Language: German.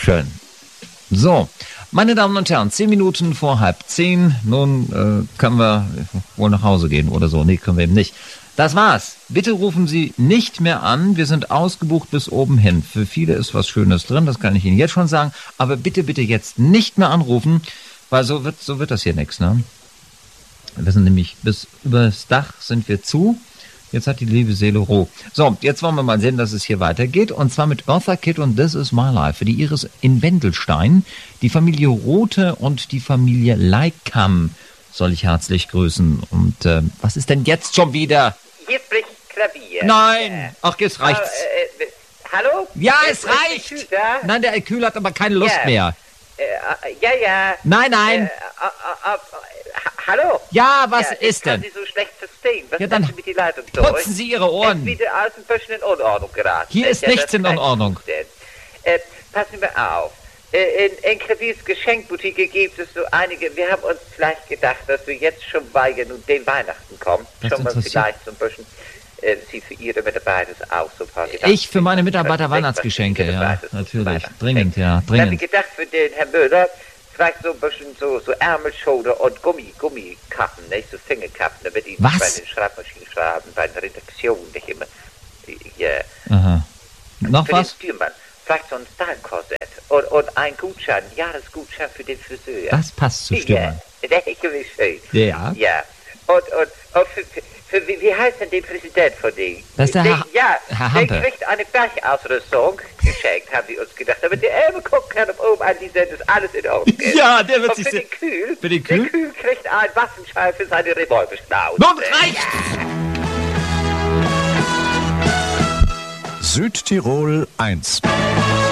Schön. So, meine Damen und Herren, 10 Minuten vor 9:30. Nun können wir wohl nach Hause gehen oder so. Nee, können wir eben nicht. Das war's. Bitte rufen Sie nicht mehr an. Wir sind ausgebucht bis oben hin. Für viele ist was Schönes drin, das kann ich Ihnen jetzt schon sagen. Aber bitte, bitte jetzt nicht mehr anrufen, weil so wird das hier nichts, ne? Wir sind nämlich bis übers Dach sind wir zu. Jetzt hat die liebe Seele Ruhe. So, jetzt wollen wir mal sehen, dass es hier weitergeht. Und zwar mit Eartha Kitt und This Is My Life. Für die Iris in Wendelstein, die Familie Rothe und die Familie Leikam soll ich herzlich grüßen. Und was ist denn jetzt schon wieder? Hier spricht Klavier. Nein! Ach, jetzt reicht's. Hallo? Ja, es reicht! Nein, der Alkül hat aber keine Lust mehr. Ja. Nein. Hallo? Ja, was ist denn? Ich kann Sie so schlecht verstehen. Was Ja, dann ist denn mit die Leitung durch? putzen Sie Ihre Ohren. Es ist wieder alles ein bisschen in Unordnung geraten. Hier ist nichts in Unordnung. Passen wir auf. In Klaviers Geschenkboutique gibt es so einige. Wir haben uns vielleicht gedacht, dass wir jetzt schon bei den Weihnachten kommen. Das schon mal interessiert. vielleicht so ein bisschen Sie für Ihre Mitarbeiter auch so ein paar Gedanken. Ich für meine Mitarbeiter Weihnachtsgeschenke, ja, natürlich. Dringend, ja, Ich hatte dringend. gedacht für den Herrn Müller, vielleicht so ein bisschen so Ärmelschoner und Gummikappen, nicht? So Fingerkappen, damit die Was? bei den Schreibmaschinen schreiben, bei den Redaktionen nicht immer. Ja. Aha. Noch Für was? den Stürmann. Vielleicht so ein Style-Korsett und ein Gutschein, Jahresgutschein für den Friseur. Das passt zu Stürmann. Ja, der ist gewiss schön. Ja. Ja. Und wie heißt denn der Präsident von denen? Das ist der Herr Hampe. Der kriegt eine Bergausrüstung geschenkt, haben die uns gedacht. Damit der Elbe gucken kann, ob oben an die Sendung alles in Ordnung ist. Ja, der wird Und sich für den Kühl, Für den Kühl? Der Kühl kriegt einen Waffenschein für seine Revolverschnauze. Nun reicht's! Südtirol 1.